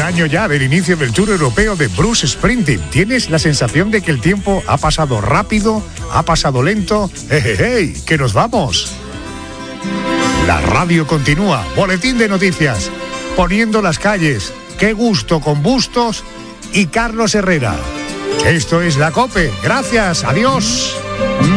año ya del inicio del Tour Europeo de Bruce Springsteen. ¿Tienes la sensación de que el tiempo ha pasado rápido, ha pasado lento? ¡Hey, que nos vamos! La radio continúa. Boletín de noticias. Poniendo las calles. Qué gusto con Bustos y Carlos Herrera. Esto es La COPE. Gracias. Adiós.